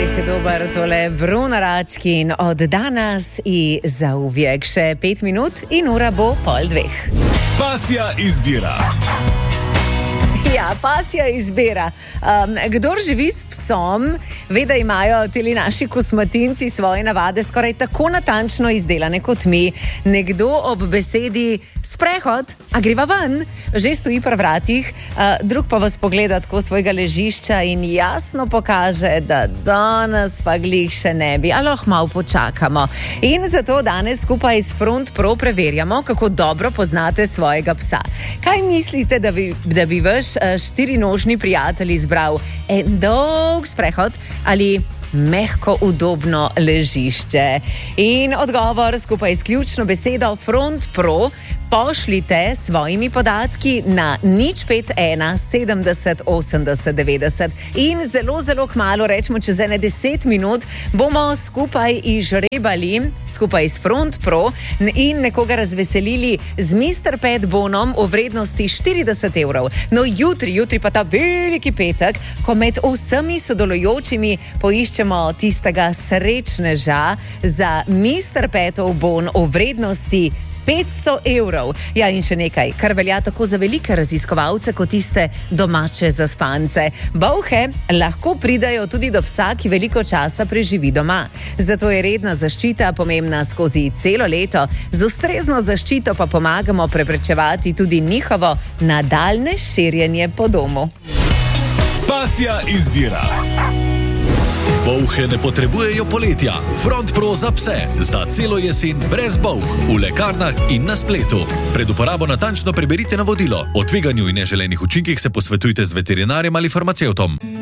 res je dober tole Bruno Račkin od danas i za uvijek. Še 5 minut in ura bo 1:30. Pasja izbira. Ja, pasja izbira. Kdor živi s psom, ve, da imajo teli naši kosmatinci svoje navade skoraj tako natančno izdelane kot mi. Nekdo ob besedi sprehod, a greva ven, že stoji pri vratih, drug pa vas pogleda tako svojega ležišča in jasno pokaže, da danes pa glih še ne bi, a lahko malo počakamo. In zato danes skupaj s Front Pro preverjamo, kako dobro poznate svojega psa. Kaj mislite, da bi vaš štirinožni prijatelj izbral en dolg sprehod ali mehko, udobno ležišče? In odgovor skupaj s ključno besedo Front Pro pošljite svojimi podatki na 051 70 80 90 in zelo kmalu, rečemo čez 10 minut, bomo skupaj izžrebali, skupaj s Front Pro in nekoga razveselili z Mr. Pet bonom v vrednosti 40 evrov. No jutri pa ta veliki petek, ko med vsemi sodelujočimi poiščemo tistega srečneža za Mr. Petov bon v vrednosti 500 evrov. Ja, in še nekaj, kar velja tako za velike raziskovalce kot tiste domače zaspance. Bolhe lahko pridajo tudi do psa, ki veliko časa preživi doma. Zato je redna zaščita pomembna skozi celo leto. Z ustrezno zaščito pa pomagamo preprečevati tudi njihovo nadaljnje širjenje po domu. Pasja izbira. Bolhe ne potrebujejo poletja. Front Pro za pse. Za celo jesen brez bolh. V lekarnah in na spletu. Pred uporabo natančno preberite navodilo. O tveganju in neželenih učinkih se posvetujte z veterinarjem ali farmacevtom.